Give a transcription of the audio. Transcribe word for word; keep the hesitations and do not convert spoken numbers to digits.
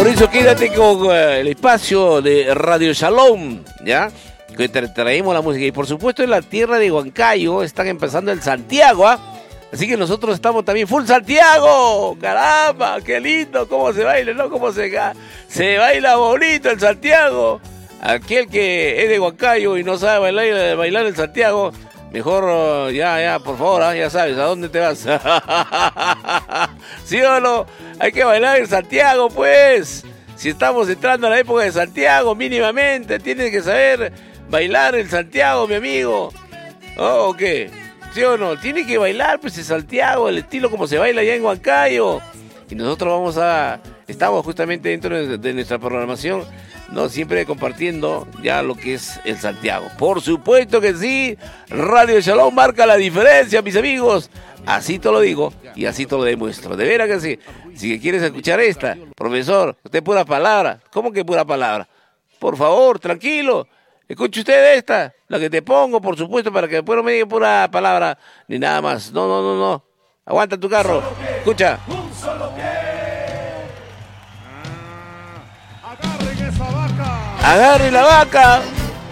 Por eso quédate con eh, el espacio de Radio Shalom, ¿ya? Que te traemos la música. Y por supuesto en la tierra de Huancayo están empezando el Santiago, ¿ah? Así que nosotros estamos también full Santiago. ¡Caramba! ¡Qué lindo! ¿Cómo se baila, no? ¿Cómo se, se baila bonito el Santiago? Aquel que es de Huancayo y no sabe bailar, bailar el Santiago, mejor ya, ya, por favor, ¿eh? Ya sabes, ¿a dónde te vas? ¿Sí o no? Hay que bailar en Santiago, pues. Si estamos entrando a la época de Santiago, mínimamente, tienes que saber bailar en Santiago, mi amigo. ¿Oh, o qué? ¿Sí o no? Tiene que bailar, pues, en Santiago, el estilo como se baila allá en Huancayo. Y nosotros vamos a... Estamos justamente dentro de, de nuestra programación, ¿no? Siempre compartiendo ya lo que es el Santiago. Por supuesto que sí, Radio Shalom marca la diferencia, mis amigos. Así te lo digo y así te lo demuestro. De veras que sí. Si quieres escuchar esta, profesor, usted pura palabra. ¿Cómo que pura palabra? Por favor, tranquilo. Escuche usted esta, la que te pongo, por supuesto, para que después no me diga pura palabra ni nada más. No, no, no, no. Aguanta tu carro. Escucha. Agarre la vaca.